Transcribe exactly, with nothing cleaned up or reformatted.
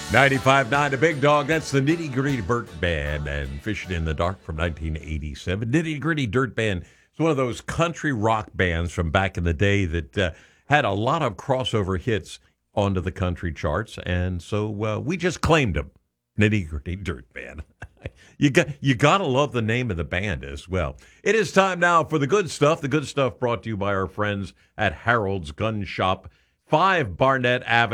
ninety-five point nine The Big Dog. That's the Nitty Gritty Dirt Band and Fishing in the Dark from nineteen eighty-seven. Nitty Gritty Dirt Band is one of those country rock bands from back in the day that uh, had a lot of crossover hits onto the country charts, and so uh, we just claimed them. Nitty Gritty Dirt Band. you got you got to love the name of the band as well. It is time now for the good stuff. The good stuff brought to you by our friends at Harold's Gun Shop, five Barnett Avenue.